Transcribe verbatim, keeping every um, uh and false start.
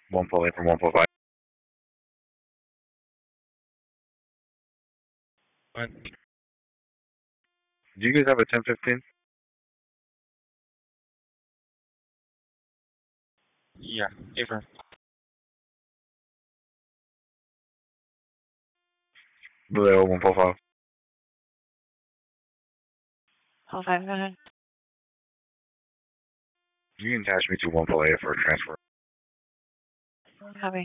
one four eight from one four five. What? Do you guys have a ten fifteen? Yeah, April. Blue one four five. Four five, go ahead. You can attach me to one four eight for a transfer. Copy.